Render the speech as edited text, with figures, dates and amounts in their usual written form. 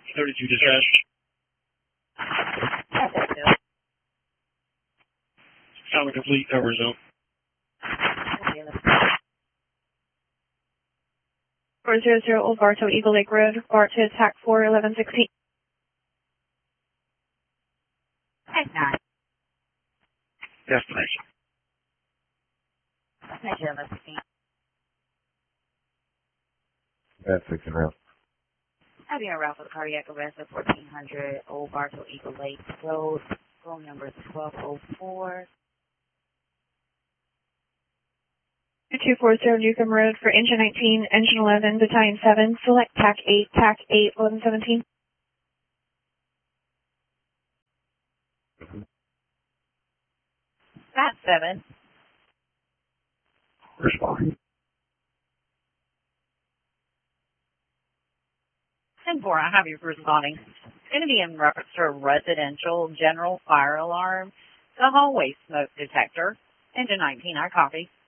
32 dispatch. Sound complete, over zone. 400 Old Bartow, Eagle Lake Road, BART to attack 41116. Tech 9. Destination. Destination 1116. That's 6 and route. Having a route for the cardiac arrest of 1400 Old Bartow, Eagle Lake Road. Phone number is 1204. 2240 Newcomb Road for Engine 19, Engine 11, Battalion 7, select TAC 8, 1117. TAC 7. Respond. 10-4, I have you responding. It's going to be in reference to a residential general fire alarm, the hallway smoke detector. Engine 19, I copy.